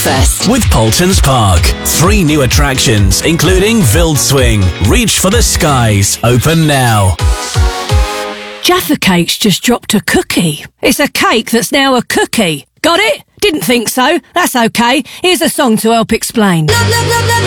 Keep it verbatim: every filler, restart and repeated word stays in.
breakfast. With Poultons Park. Three new attractions, including Vild Swing, Reach for the Skies, open now. Jaffa Cakes just dropped a cookie. It's a cake that's now a cookie. Got it? Didn't think so. That's okay. Here's a song to help explain. Love, love, love, love,